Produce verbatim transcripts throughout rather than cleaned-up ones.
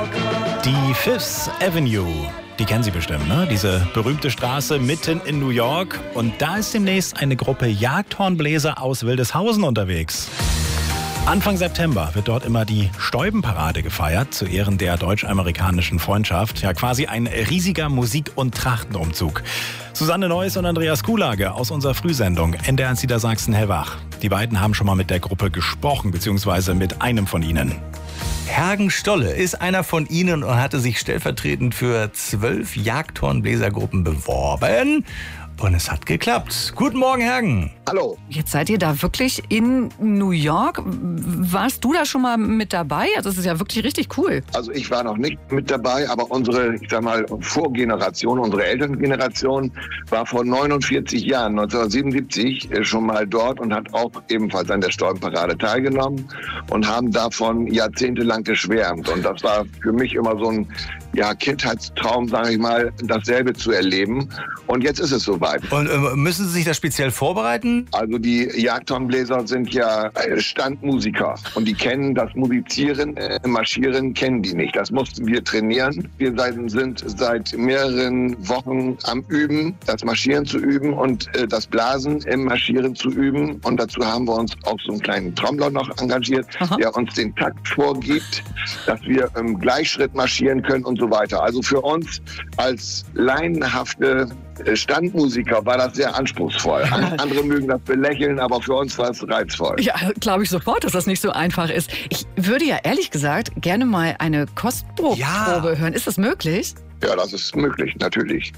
Die Fifth Avenue, die kennen Sie bestimmt, ne? Diese berühmte Straße mitten in New York. Und da ist demnächst eine Gruppe Jagdhornbläser aus Wildeshausen unterwegs. Anfang September wird dort immer die Stäubenparade gefeiert, zu Ehren der deutsch-amerikanischen Freundschaft. Ja, quasi ein riesiger Musik- und Trachtenumzug. Susanne Neuss und Andreas Kuhlage aus unserer Frühsendung N D R eins Niedersachsen hellwach. Die beiden haben schon mal mit der Gruppe gesprochen, beziehungsweise mit einem von ihnen. Hergen Stolle ist einer von ihnen und hatte sich stellvertretend für zwölf Jagdhornbläsergruppen beworben. Und es hat geklappt. Guten Morgen, Hergen. Hallo. Jetzt seid ihr da wirklich in New York. Warst du da schon mal mit dabei? Also das ist ja wirklich richtig cool. Also ich war noch nicht mit dabei, aber unsere, ich sag mal, Vorgeneration, unsere Elterngeneration war vor neunundvierzig Jahren, neunzehnhundertsiebenundsiebzig, schon mal dort und hat auch ebenfalls an der Stäubenparade teilgenommen und haben davon jahrzehntelang geschwärmt. Und das war für mich immer so ein ja, Kindheitstraum, sage ich mal, dasselbe zu erleben. Und jetzt ist es soweit. Und äh, müssen Sie sich da speziell vorbereiten? Also die Jagdhornbläser sind ja Standmusiker und die kennen das Musizieren, äh, Marschieren kennen die nicht. Das mussten wir trainieren. Wir sind seit mehreren Wochen am Üben, das Marschieren zu üben und äh, das Blasen im Marschieren zu üben. Und dazu haben wir uns auch so einen kleinen Trommler noch engagiert, Aha. der uns den Takt vorgibt, dass wir im Gleichschritt marschieren können und so weiter. Also für uns als laienhafte Standmusiker war das sehr anspruchsvoll. Andere mögen das belächeln, aber für uns war es reizvoll. Ja, glaube ich sofort, dass das nicht so einfach ist. Ich würde ja ehrlich gesagt gerne mal eine Kostprobe ja. hören. Ist das möglich? Ja, das ist möglich, natürlich.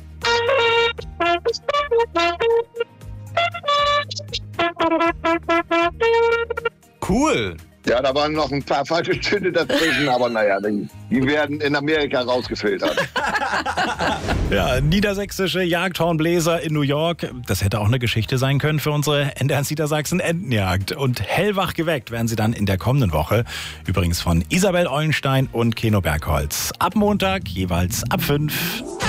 Cool. Ja, da waren noch ein paar falsche Töne dazwischen, aber naja, die, die werden in Amerika rausgefiltert. Ja, niedersächsische Jagdhornbläser in New York, das hätte auch eine Geschichte sein können für unsere N D R eins Niedersachsen Entenjagd. Und hellwach geweckt werden sie dann in der kommenden Woche. Übrigens von Isabel Eulenstein und Keno Bergholz. Ab Montag jeweils ab fünf.